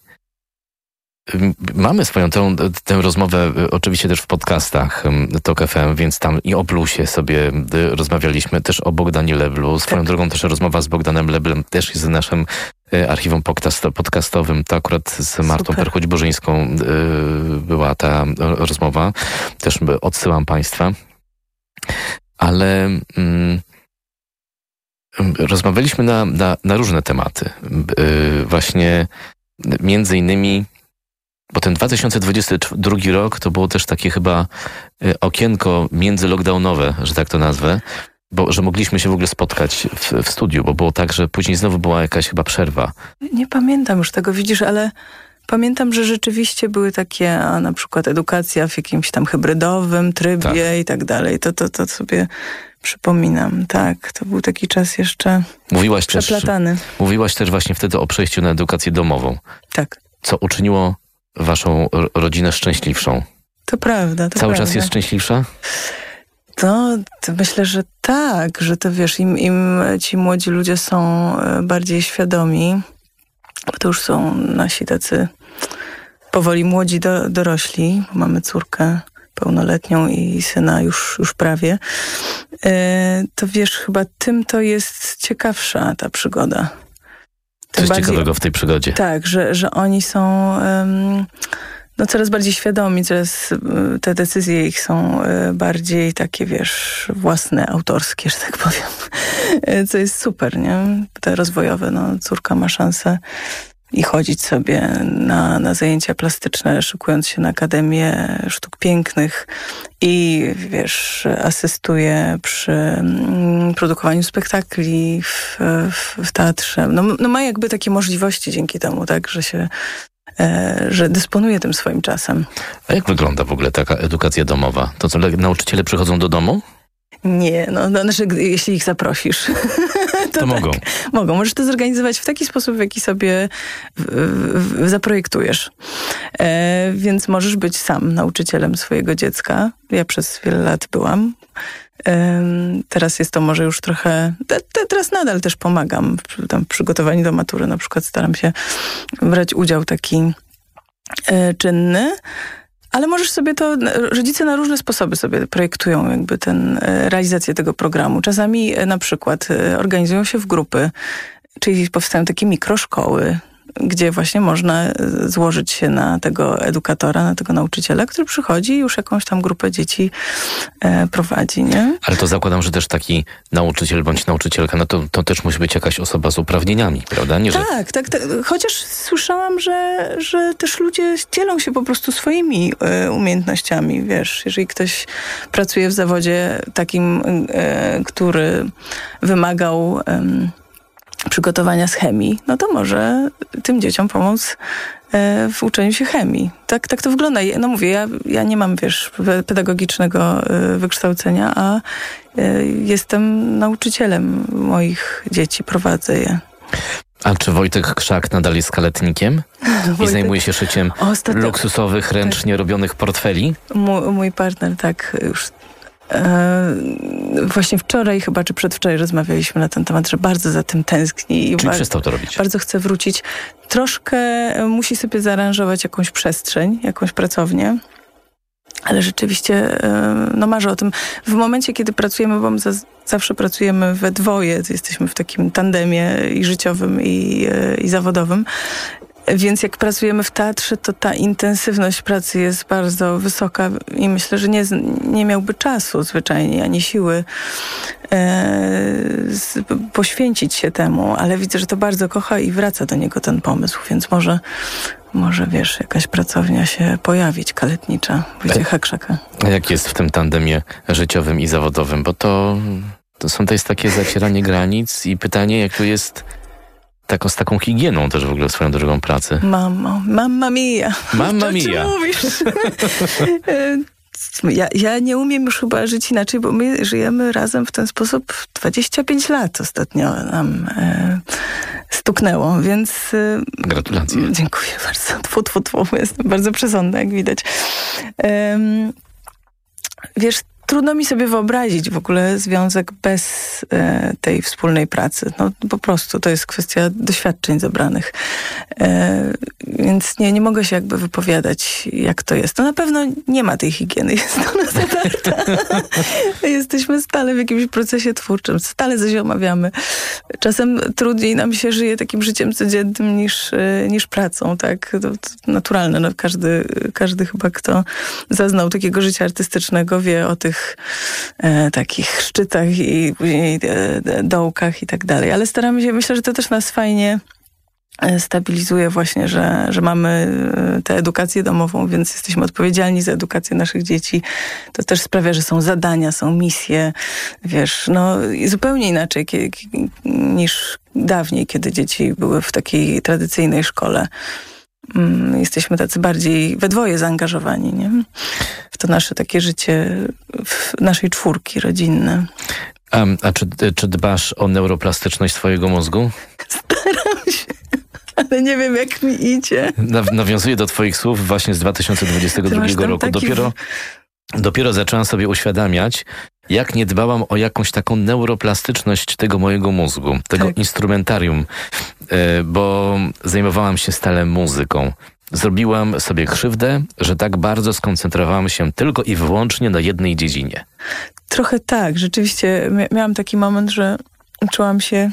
mamy swoją tę, tę rozmowę oczywiście też w podcastach T O K F M, więc tam i o bluesie sobie rozmawialiśmy, też o Bogdanie Leblu. Swoją tak. drogą też rozmowa z Bogdanem Leblem też jest w naszym archiwum podcastowym. To akurat z Martą Perchuć-Burzyńską była ta rozmowa. Też odsyłam Państwa. Ale mm, rozmawialiśmy na, na, na różne tematy. Yy, właśnie między innymi, bo ten dwa tysiące dwudziesty drugi rok to było też takie chyba okienko międzylockdownowe, że tak to nazwę, bo że mogliśmy się w ogóle spotkać w, w studiu, bo było tak, że później znowu była jakaś chyba przerwa. Nie pamiętam już tego, widzisz, ale pamiętam, że rzeczywiście były takie, a na przykład edukacja w jakimś tam hybrydowym trybie tak. i tak dalej. To, to, to sobie przypominam. Tak, to był taki czas jeszcze mówiłaś przeplatany. Też, mówiłaś też właśnie wtedy o przejściu na edukację domową. Tak. Co uczyniło waszą rodzinę szczęśliwszą. To prawda. To Cały prawda. czas jest szczęśliwsza? To, to myślę, że tak, że to wiesz, im, im ci młodzi ludzie są bardziej świadomi, bo to już są nasi tacy powoli młodzi do, dorośli, bo mamy córkę pełnoletnią i syna już, już prawie, e, to wiesz, chyba tym to jest ciekawsza ta przygoda. Coś bardziej, ciekawego w tej przygodzie. Tak, że, że oni są um, no, coraz bardziej świadomi, coraz te decyzje ich są bardziej takie, wiesz, własne, autorskie, że tak powiem. Co jest super, nie? Te rozwojowe, no, córka ma szansę i chodzić sobie na, na zajęcia plastyczne, szykując się na Akademię Sztuk Pięknych i, wiesz, asystuje przy mm, produkowaniu spektakli w, w, w teatrze. No, no ma jakby takie możliwości dzięki temu, tak, że się e, że dysponuje tym swoim czasem. A jak wygląda w ogóle taka edukacja domowa? To co, nauczyciele przychodzą do domu? Nie, no, no znaczy, jeśli ich zaprosisz, to, to tak, mogą. Mogą. Możesz to zorganizować w taki sposób, w jaki sobie w, w, zaprojektujesz. E, więc możesz być sam nauczycielem swojego dziecka. Ja przez wiele lat byłam. E, teraz jest to może już trochę... Te, te, teraz nadal też pomagam w, tam, w przygotowaniu do matury. Na przykład staram się brać udział taki e, czynny. Ale możesz sobie to, rodzice na różne sposoby sobie projektują jakby ten, realizację tego programu. Czasami na przykład organizują się w grupy, czyli powstają takie mikroszkoły, gdzie właśnie można złożyć się na tego edukatora, na tego nauczyciela, który przychodzi i już jakąś tam grupę dzieci e, prowadzi, nie? Ale to zakładam, że też taki nauczyciel bądź nauczycielka, no to, to też musi być jakaś osoba z uprawnieniami, prawda? Nie, że... Tak, tak, tak. Chociaż słyszałam, że, że też ludzie dzielą się po prostu swoimi e, umiejętnościami, wiesz. Jeżeli ktoś pracuje w zawodzie takim, e, który wymagał... E, przygotowania z chemii, no to może tym dzieciom pomóc e, w uczeniu się chemii. Tak, tak to wygląda. No mówię, ja, ja nie mam, wiesz, pedagogicznego e, wykształcenia, a e, jestem nauczycielem moich dzieci, prowadzę je. A czy Wojtek Krzak nadal jest kaletnikiem i zajmuje się szyciem Ostatnio... luksusowych, ręcznie tak. robionych portfeli? Mój, mój partner tak już... E, właśnie wczoraj chyba, czy przedwczoraj rozmawialiśmy na ten temat, że bardzo za tym tęskni. I Czyli przestał to robić? Bardzo chce wrócić. Troszkę musi sobie zaaranżować jakąś przestrzeń, jakąś pracownię, ale rzeczywiście no marzę o tym. W momencie, kiedy pracujemy, bo my za, zawsze pracujemy we dwoje, jesteśmy w takim tandemie i życiowym, i, i zawodowym. Więc jak pracujemy w teatrze, to ta intensywność pracy jest bardzo wysoka i myślę, że nie, nie miałby czasu zwyczajnie, ani siły e, z, poświęcić się temu, ale widzę, że to bardzo kocha i wraca do niego ten pomysł, więc może, może wiesz, jakaś pracownia się pojawić, kaletnicza Wojciecha Krzaka. A jak jest w tym tandemie życiowym i zawodowym? Bo to, to są to jest takie zacieranie granic i pytanie, jak to jest... Tak, z taką higieną też w ogóle swoją drogą pracy. Mamo, mamma mia. Mamma mia. Co mówisz? ja, ja nie umiem już chyba żyć inaczej, bo my żyjemy razem w ten sposób dwadzieścia pięć lat ostatnio nam e, stuknęło, więc... E, Gratulacje. Dziękuję bardzo. Tfu, tfu, tfu. Jestem bardzo przesądna, jak widać. E, wiesz, trudno mi sobie wyobrazić w ogóle związek bez e, tej wspólnej pracy. No po prostu to jest kwestia doświadczeń zebranych. E, więc nie, nie mogę się jakby wypowiadać, jak to jest. No na pewno nie ma tej higieny. Jest ona zatarta. Jesteśmy stale w jakimś procesie twórczym. Stale coś omawiamy. Czasem trudniej nam się żyje takim życiem codziennym niż, niż pracą. Tak? To, to naturalne. No, każdy, każdy chyba, kto zaznał takiego życia artystycznego, wie o tych E, takich szczytach i później e, dołkach i tak dalej. Ale staramy się, myślę, że to też nas fajnie e, stabilizuje właśnie, że, że mamy e, tę edukację domową, więc jesteśmy odpowiedzialni za edukację naszych dzieci. To też sprawia, że są zadania, są misje, wiesz, no zupełnie inaczej kie, niż dawniej, kiedy dzieci były w takiej tradycyjnej szkole. Jesteśmy tacy bardziej we dwoje zaangażowani, nie? W to nasze takie życie, w naszej czwórki rodzinne. A, a czy, czy dbasz o neuroplastyczność swojego mózgu? Staram się, ale nie wiem, jak mi idzie. Nawiązuję do twoich słów właśnie z dwa tysiące dwudziestego drugiego roku. Taki... Dopiero, dopiero zaczęłam sobie uświadamiać, jak nie dbałam o jakąś taką neuroplastyczność tego mojego mózgu, tego tak. instrumentarium, bo zajmowałam się stale muzyką. Zrobiłam sobie krzywdę, że tak bardzo skoncentrowałam się tylko i wyłącznie na jednej dziedzinie. Trochę tak. Rzeczywiście miałam taki moment, że czułam się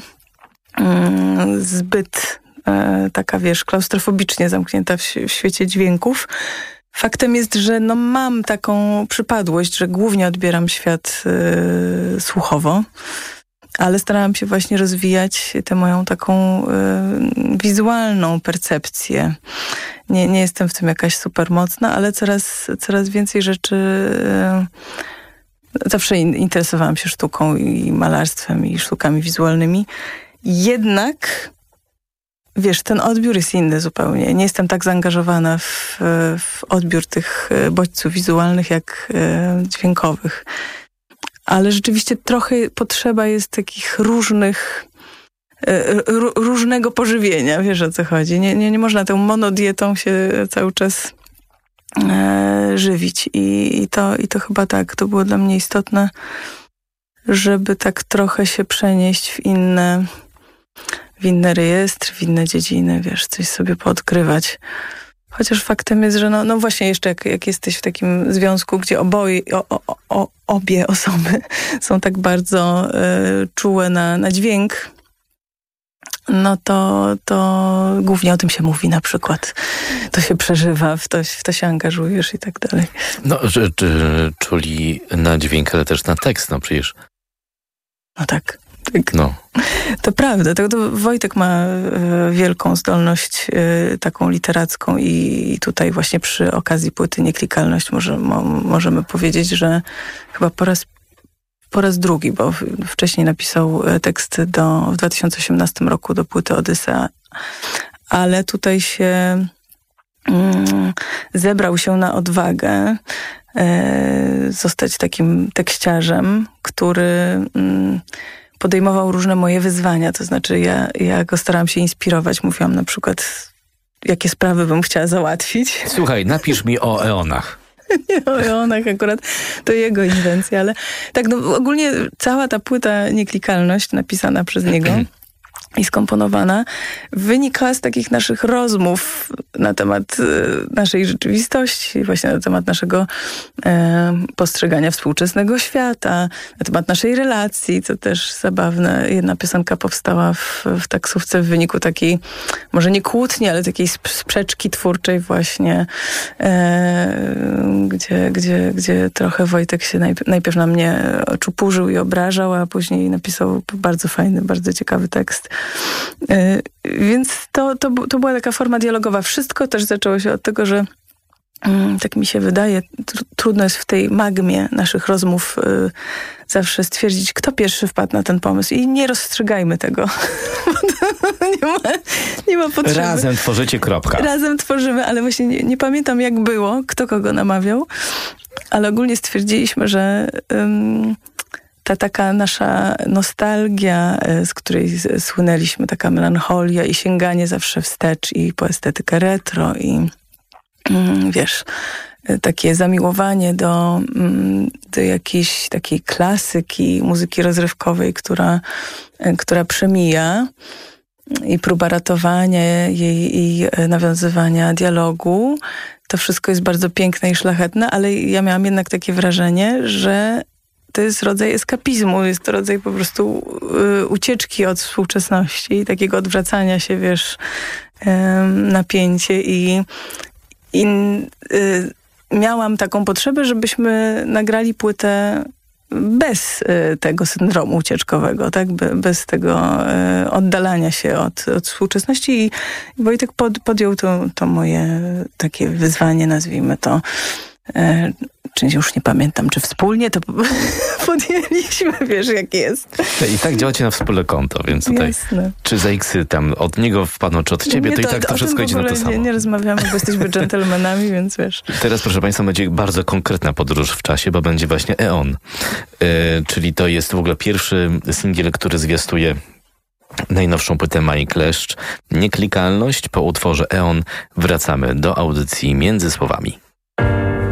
mm, zbyt e, taka, wiesz, klaustrofobicznie zamknięta w, w świecie dźwięków. Faktem jest, że no mam taką przypadłość, że głównie odbieram świat y, słuchowo, ale starałam się właśnie rozwijać tę moją taką y, wizualną percepcję. Nie, nie jestem w tym jakaś super mocna, ale coraz, coraz więcej rzeczy... Y, zawsze in, interesowałam się sztuką i malarstwem i sztukami wizualnymi. Jednak, wiesz, ten odbiór jest inny zupełnie. Nie jestem tak zaangażowana w, w odbiór tych bodźców wizualnych jak y, dźwiękowych. Ale rzeczywiście trochę potrzeba jest takich różnych, r- różnego pożywienia, wiesz o co chodzi. Nie, nie, nie można tą monodietą się cały czas e, żywić. I, i, to, I to chyba tak, to było dla mnie istotne, żeby tak trochę się przenieść w inne, w inne rejestry, w inne dziedziny, wiesz, coś sobie poodkrywać. Chociaż faktem jest, że no, no właśnie jeszcze jak, jak jesteś w takim związku, gdzie oboje, o, o, o, obie osoby są tak bardzo y, czułe na, na dźwięk, no to, to głównie o tym się mówi na przykład. To się przeżywa, w to, w to się angażujesz i tak dalej. No, że, że czuli na dźwięk, ale też na tekst, no przecież. No tak. Tak. No. To prawda. To, to Wojtek ma y, wielką zdolność y, taką literacką i tutaj właśnie przy okazji płyty Nieklikalność może, mo, możemy powiedzieć, że chyba po raz, po raz drugi, bo w, wcześniej napisał tekst do, w dwa tysiące osiemnastym roku do płyty Odysea, ale tutaj się y, zebrał się na odwagę y, zostać takim tekściarzem, który y, podejmował różne moje wyzwania, to znaczy ja, ja go starałam się inspirować. Mówiłam na przykład, jakie sprawy bym chciała załatwić. Słuchaj, napisz mi o eonach. Nie o eonach akurat, to jego inwencja, ale tak, no ogólnie cała ta płyta Nieklikalność napisana przez niego i skomponowana wynika z takich naszych rozmów na temat y, naszej rzeczywistości, właśnie na temat naszego y, postrzegania współczesnego świata, na temat naszej relacji, co też zabawne. Jedna piosenka powstała w, w taksówce w wyniku takiej, może nie kłótni, ale takiej sprzeczki twórczej właśnie, y, gdzie, gdzie, gdzie trochę Wojtek się najpierw, najpierw na mnie czupurzył i obrażał, a później napisał bardzo fajny, bardzo ciekawy tekst. Yy, więc to, to, to była taka forma dialogowa. Wszystko też zaczęło się od tego, że yy, tak mi się wydaje, tr- trudno jest w tej magmie naszych rozmów yy, zawsze stwierdzić, kto pierwszy wpadł na ten pomysł. I nie rozstrzygajmy tego. nie, ma, nie ma potrzeby. Razem tworzycie, kropka. Razem tworzymy, ale właśnie nie, nie pamiętam jak było, kto kogo namawiał, ale ogólnie stwierdziliśmy, że yy, ta taka nasza nostalgia, z której słynęliśmy, taka melancholia i sięganie zawsze wstecz i po estetykę retro i wiesz, takie zamiłowanie do, do jakiejś takiej klasyki muzyki rozrywkowej, która, która przemija i próba ratowania jej i nawiązywania dialogu. To wszystko jest bardzo piękne i szlachetne, ale ja miałam jednak takie wrażenie, że to jest rodzaj eskapizmu, jest to rodzaj po prostu y, ucieczki od współczesności, takiego odwracania się, wiesz, y, napięcie i, i y, miałam taką potrzebę, żebyśmy nagrali płytę bez y, tego syndromu ucieczkowego, tak? Be, bez tego y, oddalania się od, od współczesności i Wojtek pod, podjął to, to moje takie wyzwanie, nazwijmy to, y, czy już nie pamiętam, czy wspólnie to podjęliśmy, wiesz jak jest. I tak działacie na wspólne konto, więc tutaj Jasne. Czy za X tam od niego wpadną, czy od ciebie, nie, to, to i tak to wszystko idzie na to samo. Nie, nie rozmawiamy, bo jesteśmy dżentelmenami, więc wiesz. Teraz, proszę państwa, będzie bardzo konkretna podróż w czasie, bo będzie właśnie Eon. Yy, czyli to jest w ogóle pierwszy singiel, który zwiastuje najnowszą płytę Mai Kleszcz. Nieklikalność. Po utworze Eon wracamy do audycji Między Słowami.